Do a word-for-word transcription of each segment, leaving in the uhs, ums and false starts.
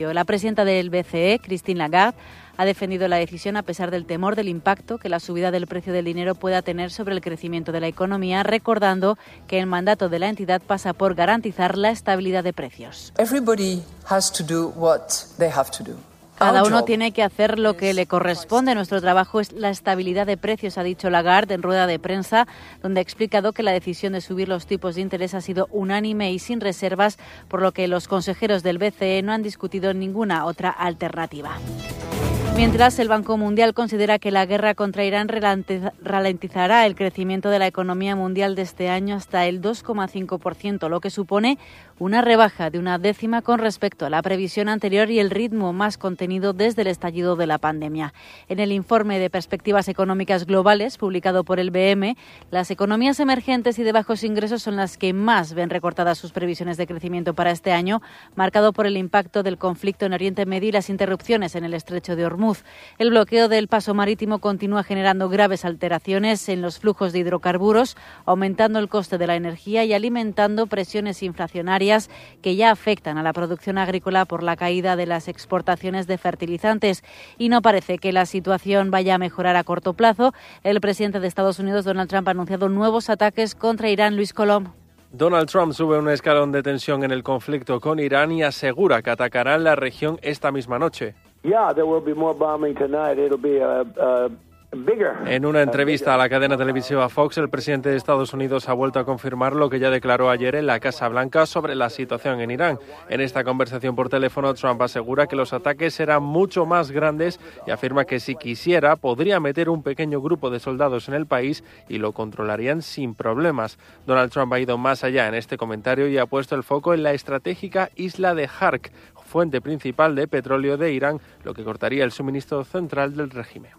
La presidenta del B C E, Christine Lagarde, ha defendido la decisión a pesar del temor del impacto que la subida del precio del dinero pueda tener sobre el crecimiento de la economía, recordando que el mandato de la entidad pasa por garantizar la estabilidad de precios. Everybody has to do what they have to do. Cada uno tiene que hacer lo que le corresponde. Nuestro trabajo es la estabilidad de precios, ha dicho Lagarde en rueda de prensa, donde ha explicado que la decisión de subir los tipos de interés ha sido unánime y sin reservas, por lo que los consejeros del B C E no han discutido ninguna otra alternativa. Mientras, el Banco Mundial considera que la guerra contra Irán ralentizará el crecimiento de la economía mundial de este año hasta el dos coma cinco por ciento, lo que supone una rebaja de una décima con respecto a la previsión anterior y el ritmo más contenido desde el estallido de la pandemia. En el informe de perspectivas económicas globales publicado por el B M, las economías emergentes y de bajos ingresos son las que más ven recortadas sus previsiones de crecimiento para este año, marcado por el impacto del conflicto en Oriente Medio y las interrupciones en el estrecho de Hormuz. El bloqueo del paso marítimo continúa generando graves alteraciones en los flujos de hidrocarburos, aumentando el coste de la energía y alimentando presiones inflacionarias que ya afectan a la producción agrícola por la caída de las exportaciones de fertilizantes. Y no parece que la situación vaya a mejorar a corto plazo. El presidente de Estados Unidos, Donald Trump, ha anunciado nuevos ataques contra Irán. Luis Colom. Donald Trump sube un escalón de tensión en el conflicto con Irán y asegura que atacarán la región esta misma noche. Yeah, there will be more bombing tonight. It'll be a, a bigger. En una entrevista a la cadena televisiva Fox, el presidente de Estados Unidos ha vuelto a confirmar lo que ya declaró ayer en la Casa Blanca sobre la situación en Irán. En esta conversación por teléfono, Trump asegura que los ataques serán mucho más grandes y afirma que si quisiera podría meter un pequeño grupo de soldados en el país y lo controlarían sin problemas. Donald Trump ha ido más allá en este comentario y ha puesto el foco en la estratégica isla de Hark, fuente principal de petróleo de Irán, lo que cortaría el suministro central del régimen.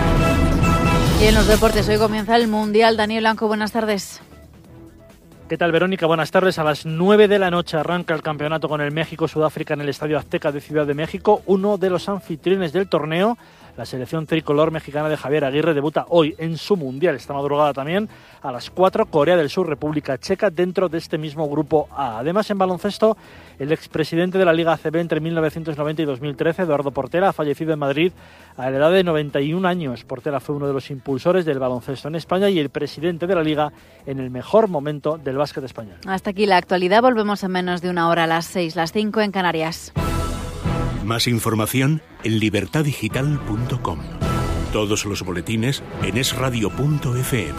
Y en los deportes, hoy comienza el Mundial. Daniel Blanco, buenas tardes. ¿Qué tal, Verónica? Buenas tardes. A las nueve de la noche arranca el campeonato con el México-Sudáfrica en el Estadio Azteca de Ciudad de México. Uno de los anfitriones del torneo, la selección tricolor mexicana de Javier Aguirre, debuta hoy en su Mundial. Esta madrugada también a las cuatro, Corea del Sur, República Checa, dentro de este mismo grupo A. Además, en baloncesto, el expresidente de la Liga A C B entre mil novecientos noventa y dos mil trece, Eduardo Portela, ha fallecido en Madrid a la edad de noventa y un años. Portela fue uno de los impulsores del baloncesto en España y el presidente de la Liga en el mejor momento del básquet español. Hasta aquí la actualidad. Volvemos en menos de una hora, a las seis, las cinco en Canarias. Más información en libertad digital punto com. Todos los boletines en es radio punto efe eme.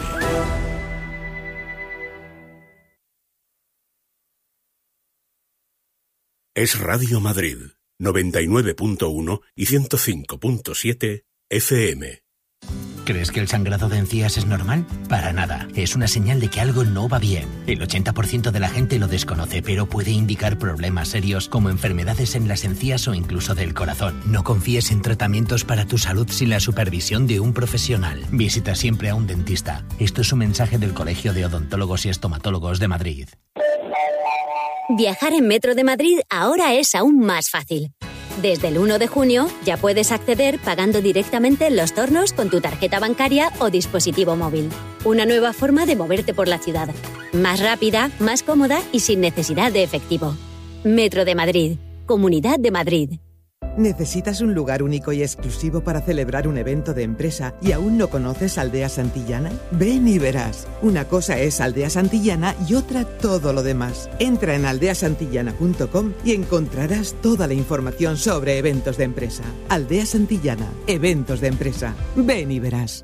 Es Radio Madrid, noventa y nueve punto uno y ciento cinco punto siete efe eme. ¿Crees que el sangrado de encías es normal? Para nada. Es una señal de que algo no va bien. El ochenta por ciento de la gente lo desconoce, pero puede indicar problemas serios como enfermedades en las encías o incluso del corazón. No confíes en tratamientos para tu salud sin la supervisión de un profesional. Visita siempre a un dentista. Esto es un mensaje del Colegio de Odontólogos y Estomatólogos de Madrid. Viajar en Metro de Madrid ahora es aún más fácil. Desde el uno de junio ya puedes acceder pagando directamente en los tornos con tu tarjeta bancaria o dispositivo móvil. Una nueva forma de moverte por la ciudad. Más rápida, más cómoda y sin necesidad de efectivo. Metro de Madrid. Comunidad de Madrid. ¿Necesitas un lugar único y exclusivo para celebrar un evento de empresa y aún no conoces Aldea Santillana? Ven y verás. Una cosa es Aldea Santillana y otra todo lo demás. Entra en aldea santillana punto com y encontrarás toda la información sobre eventos de empresa. Aldea Santillana, eventos de empresa. Ven y verás.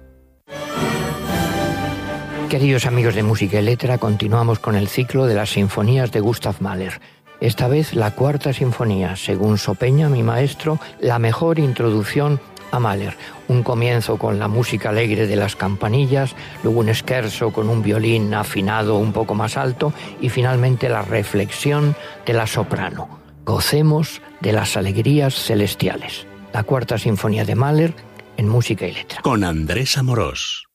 Queridos amigos de Música y Letra, continuamos con el ciclo de las sinfonías de Gustav Mahler. Esta vez la cuarta sinfonía, según Sopeña, mi maestro, la mejor introducción a Mahler. Un comienzo con la música alegre de las campanillas, luego un scherzo con un violín afinado un poco más alto y finalmente la reflexión de la soprano. Gocemos de las alegrías celestiales. La cuarta sinfonía de Mahler en Música y Letra. Con Andrés Amorós.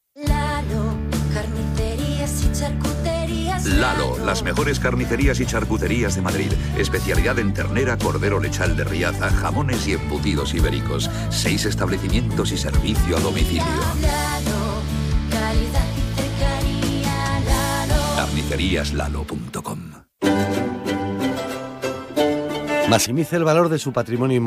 Lalo, las mejores carnicerías y charcuterías de Madrid. Especialidad en ternera, cordero lechal de Riaza, jamones y embutidos ibéricos. Seis establecimientos y servicio a domicilio. carnicerías lalo punto com. Maximice el valor de su patrimonio